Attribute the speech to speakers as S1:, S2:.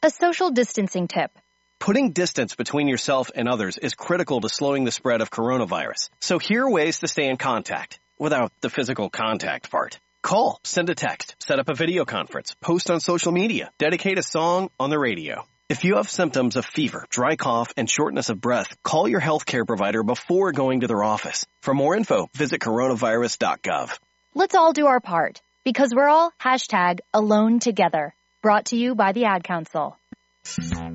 S1: A social distancing tip.
S2: Putting distance between yourself and others is critical to slowing the spread of coronavirus. So here are ways to stay in contact without the physical contact part. Call, send a text, set up a video conference, post on social media, dedicate a song on the radio. If you have symptoms of fever, dry cough, and shortness of breath, call your healthcare provider before going to their office. For more info, visit coronavirus.gov.
S1: Let's all do our part, because we're all #alone together. Brought to you by the Ad Council.